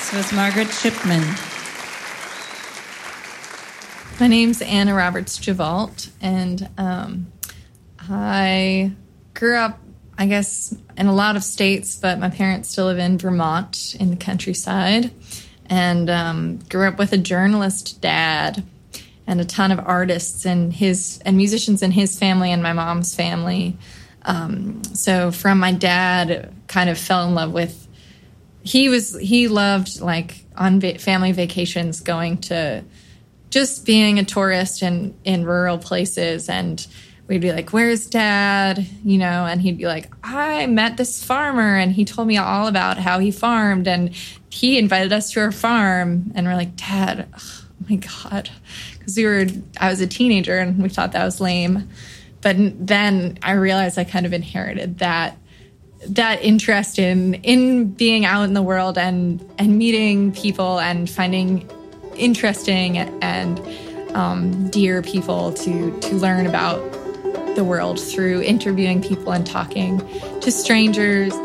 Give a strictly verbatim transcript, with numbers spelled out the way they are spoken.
This was Margaret Shipman. My name's Anna Roberts-Javalt, and um, I grew up, I guess, in a lot of states, but my parents still live in Vermont in the countryside, and um, grew up with a journalist dad and a ton of artists in his and musicians in his family and my mom's family. Um, so from my dad, kind of fell in love with, he was, he loved like on va- family vacations going to just being a tourist in, in rural places, and we'd be like, where's Dad? You know, and he'd be like, I met this farmer, and he told me all about how he farmed, and he invited us to our farm. And we're like, Dad, oh my God. Because we were, I was a teenager, and we thought that was lame. But then I realized I kind of inherited that that interest in in being out in the world and and meeting people and finding interesting and um, dear people to to learn about the world through interviewing people and talking to strangers.